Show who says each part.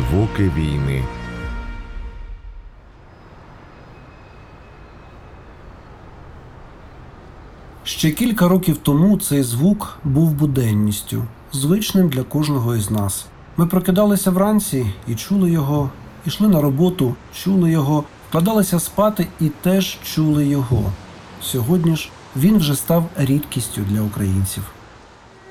Speaker 1: Звуки війни.
Speaker 2: Ще кілька років тому цей звук був буденністю, звичним для кожного із нас. Ми прокидалися вранці і чули його, йшли на роботу, чули його, вкладалися спати і теж чули його. Сьогодні ж він вже став рідкістю для українців.